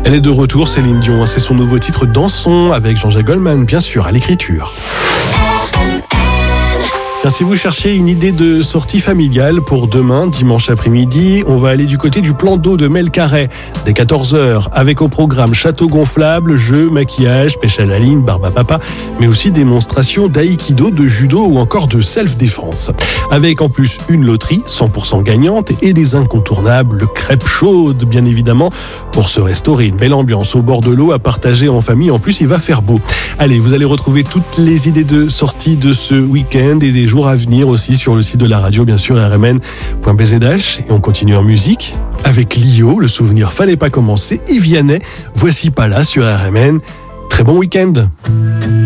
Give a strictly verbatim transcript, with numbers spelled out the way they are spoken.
Elle est de retour, Céline Dion. C'est son nouveau titre Dansons avec Jean-Jacques Goldman, bien sûr, à l'écriture. Tiens, si vous cherchez une idée de sortie familiale pour demain, dimanche après-midi, on va aller du côté du plan d'eau de Melcarré dès quatorze heures, avec au programme château gonflable, jeux, maquillage, pêche à la ligne, barbe à papa, mais aussi démonstration d'aïkido, de judo ou encore de self-défense. Avec en plus une loterie cent pour cent gagnante et des incontournables crêpes chaudes, bien évidemment, pour se restaurer une belle ambiance au bord de l'eau à partager en famille. En plus, il va faire beau. Allez, vous allez retrouver toutes les idées de sortie de ce week-end et des jours à venir aussi sur le site de la radio, bien sûr, r m n point b z h. Et on continue en musique avec Lio, le souvenir fallait pas commencer, et Vianney, voici pas là sur R M N. Très bon week-end.